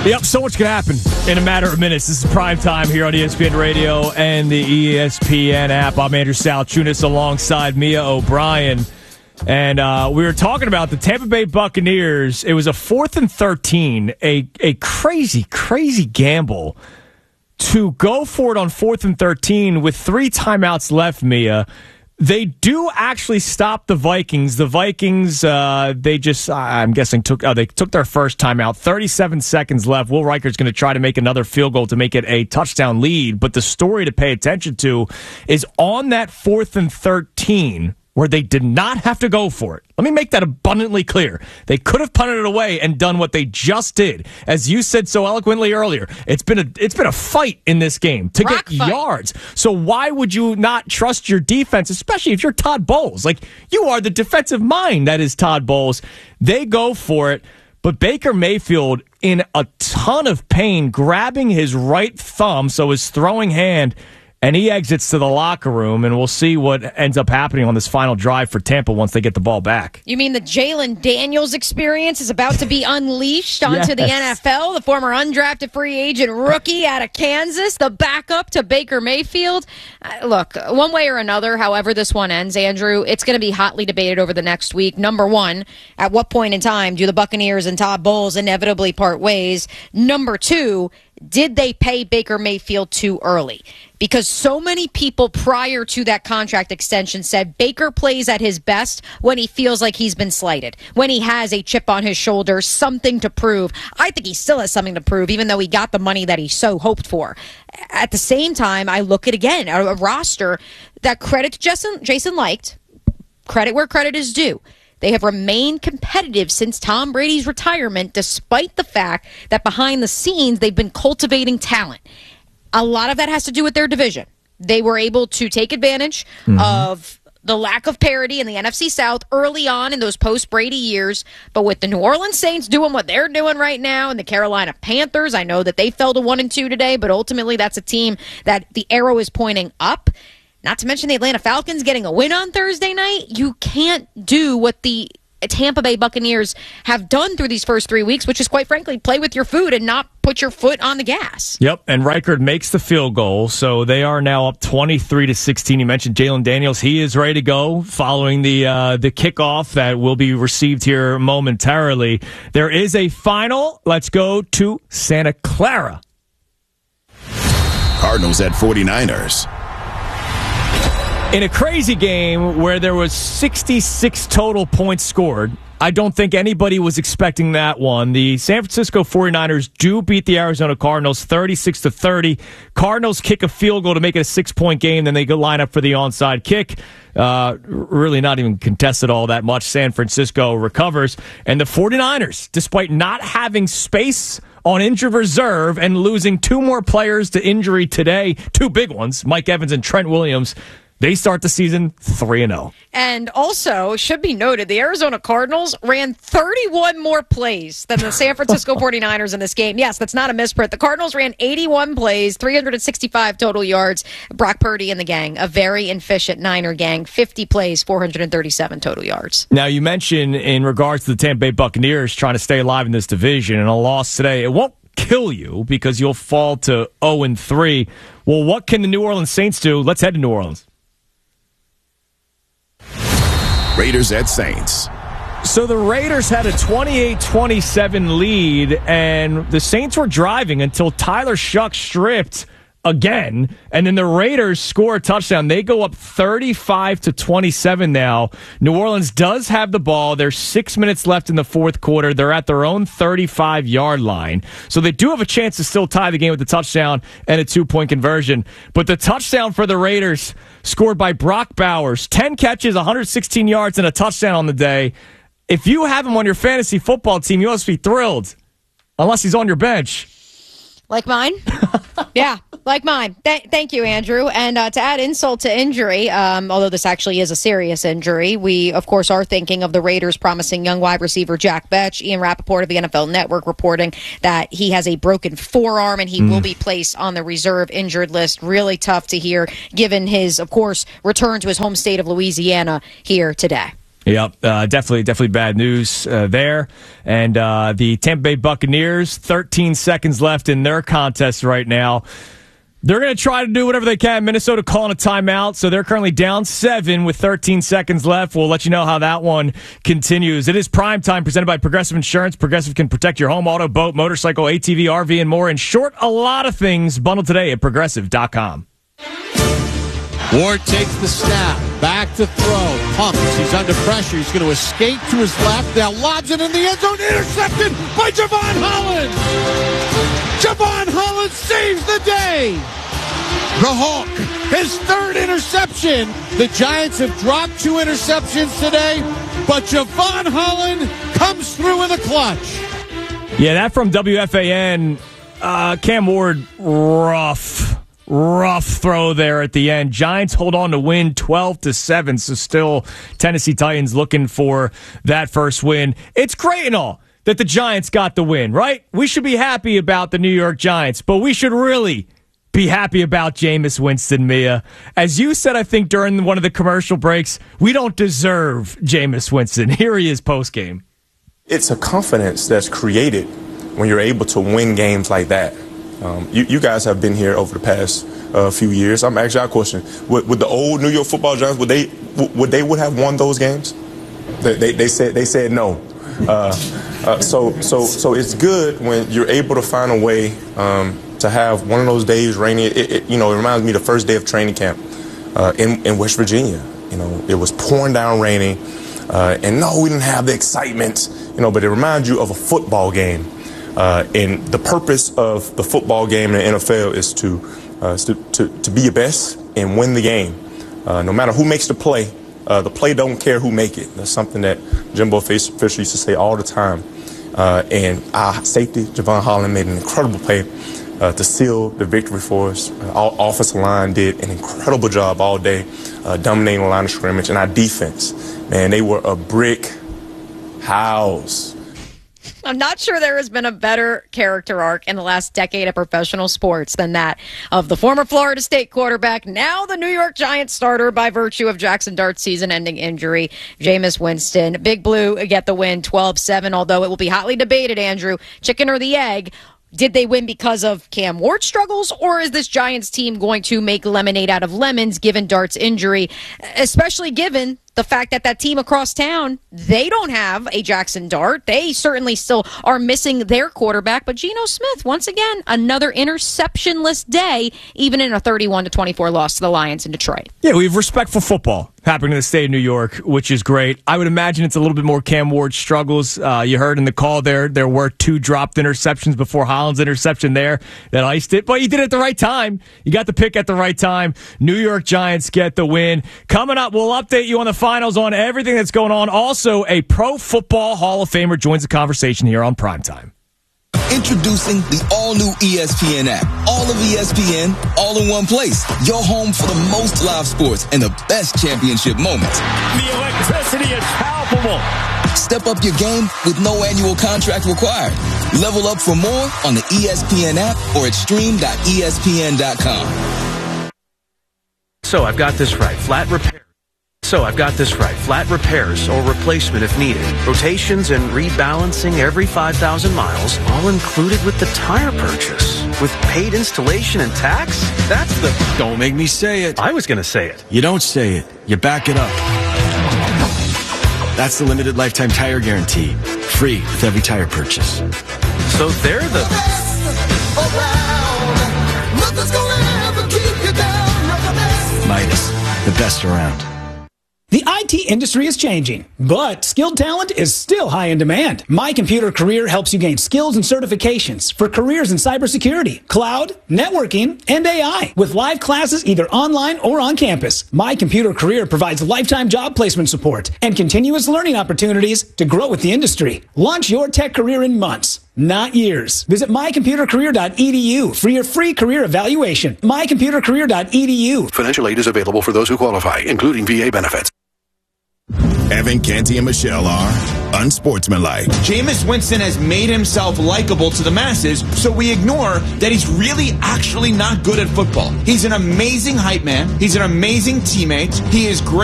Yep, so much can happen in a matter of minutes. This is prime time here on ESPN Radio and the ESPN app. I'm Andrew Salchunas alongside Mia O'Brien. And we were talking about the Tampa Bay Buccaneers. It was a 4th and 13, a crazy, crazy gamble to go for it on 4th and 13 with 3 timeouts left, Mia. They do actually stop the Vikings. The Vikings, they just, I'm guessing, took their first timeout. 37 seconds left. Will Reicher's going to try to make another field goal to make it a touchdown lead. But the story to pay attention to is on that 4th and 13, where they did not have to go for it. Let me make that abundantly clear. They could have punted it away and done what they just did. As you said so eloquently earlier, it's been a fight in this game to get yards. So why would you not trust your defense, especially if you're Todd Bowles? Like, you are the defensive mind that is Todd Bowles. They go for it, but Baker Mayfield in a ton of pain, grabbing his right thumb, so his throwing hand, and he exits to the locker room, and we'll see what ends up happening on this final drive for Tampa once they get the ball back. You mean the Jalen Daniels experience is about to be unleashed onto the NFL? The former undrafted free agent rookie out of Kansas, the backup to Baker Mayfield? Look, one way or another, however this one ends, Andrew, it's going to be hotly debated over the next week. Number one, at what point in time do the Buccaneers and Todd Bowles inevitably part ways? Number two, did they pay Baker Mayfield too early? Because so many people prior to that contract extension said Baker plays at his best when he feels like he's been slighted, when he has a chip on his shoulder, something to prove. I think he still has something to prove, even though he got the money that he so hoped for. At the same time, I look at, again, a roster that credit to Jason Licht, credit where credit is due. They have remained competitive since Tom Brady's retirement, despite the fact that behind the scenes, they've been cultivating talent. A lot of that has to do with their division. They were able to take advantage of the lack of parity in the NFC South early on in those post-Brady years. But with the New Orleans Saints doing what they're doing right now, and the Carolina Panthers, I know that they fell to 1-2 today, but ultimately that's a team that the arrow is pointing up. Not to mention the Atlanta Falcons getting a win on Thursday night. You can't do what the Tampa Bay Buccaneers have done through these first 3 weeks, which is, quite frankly, play with your food and not put your foot on the gas. Yep, and Reichard makes the field goal, so they are now up 23-16. You mentioned Jalen Daniels. He is ready to go following the kickoff that will be received here momentarily. There is a final. Let's go to Santa Clara. Cardinals at 49ers. In a crazy game where there was 66 total points scored, I don't think anybody was expecting that one. The San Francisco 49ers do beat the Arizona Cardinals 36-30. Cardinals kick a field goal to make it a 6-point game, then they go line up for the onside kick. Really not even contested all that much. San Francisco recovers. And the 49ers, despite not having space on injured reserve and losing 2 more players to injury today, 2 big ones, Mike Evans and Trent Williams, they start the season 3-0. And also, should be noted, the Arizona Cardinals ran 31 more plays than the San Francisco 49ers in this game. Yes, that's not a misprint. The Cardinals ran 81 plays, 365 total yards. Brock Purdy and the gang, a very efficient Niner gang, 50 plays, 437 total yards. Now, you mentioned in regards to the Tampa Bay Buccaneers trying to stay alive in this division, and a loss today, it won't kill you because you'll fall to 0-3. Well, what can the New Orleans Saints do? Let's head to New Orleans. Raiders at Saints. So the Raiders had a 28-27 lead, and the Saints were driving until Tyler Shuck stripped again, and then the Raiders score a touchdown. They go up 35-27 now. New Orleans does have the ball. There's 6 minutes left in the fourth quarter. They're at their own 35-yard line. So they do have a chance to still tie the game with a touchdown and a 2-point conversion. But the touchdown for the Raiders, scored by Brock Bowers, 10 catches, 116 yards, and a touchdown on the day. If you have him on your fantasy football team, you must be thrilled, unless he's on your bench. Like mine? Yeah, like mine. Thank you, Andrew. And to add insult to injury, although this actually is a serious injury, we, of course, are thinking of the Raiders promising young wide receiver Jack Betch. Ian Rappaport of the NFL Network reporting that he has a broken forearm and he will be placed on the reserve injured list. Really tough to hear, given his, of course, return to his home state of Louisiana here today. Yep, definitely bad news there. And the Tampa Bay Buccaneers, 13 seconds left in their contest right now. They're going to try to do whatever they can. Minnesota calling a timeout, so they're currently down 7 with 13 seconds left. We'll let you know how that one continues. It is Prime Time, presented by Progressive Insurance. Progressive can protect your home, auto, boat, motorcycle, ATV, RV, and more. In short, a lot of things. Bundle today at Progressive.com. Ward takes the snap, back to throw, pumps, he's under pressure, he's going to escape to his left, now lobs it in the end zone, intercepted by Javon Holland! Javon Holland saves the day! The Hawk, his third interception. The Giants have dropped 2 interceptions today, but Javon Holland comes through in the clutch. Yeah, that from WFAN, Cam Ward, rough throw there at the end. Giants hold on to win 12-7, so still Tennessee Titans looking for that first win. It's great and all that the Giants got the win, right? We should be happy about the New York Giants, but we should really be happy about Jameis Winston, Mia. As you said, I think, during one of the commercial breaks, we don't deserve Jameis Winston. Here he is post-game. It's a confidence that's created when you're able to win games like that. You guys have been here over the past few years. I'm actually a question: would the old New York Football Giants would they have won those games? They said no. So it's good when you're able to find a way to have one of those days rainy. It reminds me of the first day of training camp in West Virginia. It was pouring down raining, and no, we didn't have the excitement. But it reminds you of a football game. And the purpose of the football game in the NFL is to be your best and win the game. No matter who makes the play don't care who make it. That's something that Jimbo Fisher used to say all the time. And our safety, Javon Holland, made an incredible play to seal the victory for us. Our offensive line did an incredible job all day, dominating the line of scrimmage. And our defense, man, they were a brick house. I'm not sure there has been a better character arc in the last decade of professional sports than that of the former Florida State quarterback, now the New York Giants starter by virtue of Jackson Dart's season-ending injury, Jameis Winston. Big Blue get the win 12-7, although it will be hotly debated, Andrew, chicken or the egg. Did they win because of Cam Ward's struggles, or is this Giants team going to make lemonade out of lemons given Dart's injury, especially given the fact that that team across town, they don't have a Jackson Dart. They certainly still are missing their quarterback. But Geno Smith, once again, another interceptionless day, even in a 31-24 loss to the Lions in Detroit. Yeah, we have respectful football happening in the state of New York, which is great. I would imagine it's a little bit more Cam Ward struggles. You heard in the call there were 2 dropped interceptions before Holland's interception there that iced it. But you did it at the right time. You got the pick at the right time. New York Giants get the win. Coming up, we'll update you on the finals, on everything that's going on. Also, a Pro Football Hall of Famer joins the conversation here on Primetime. Introducing the all-new ESPN app. All of ESPN, all in one place. Your home for the most live sports and the best championship moments. The electricity is palpable. Step up your game with no annual contract required. Level up for more on the ESPN app or at stream.espn.com. So I've got this right. Flat repairs or replacement if needed. Rotations and rebalancing every 5,000 miles, all included with the tire purchase. With paid installation and tax? That's the... Don't make me say it. I was going to say it. You don't say it. You back it up. That's the limited lifetime tire guarantee. Free with every tire purchase. So they're the... Midas, the best around. The IT industry is changing, but skilled talent is still high in demand. My Computer Career helps you gain skills and certifications for careers in cybersecurity, cloud, networking, and AI. With live classes either online or on campus, My Computer Career provides lifetime job placement support and continuous learning opportunities to grow with the industry. Launch your tech career in months, not years. Visit mycomputercareer.edu for your free career evaluation. mycomputercareer.edu. Financial aid is available for those who qualify, including VA benefits. Evan, Canty, and Michelle are unsportsmanlike. Jameis Winston has made himself likable to the masses, so we ignore that he's really actually not good at football. He's an amazing hype man. He's an amazing teammate. He is great.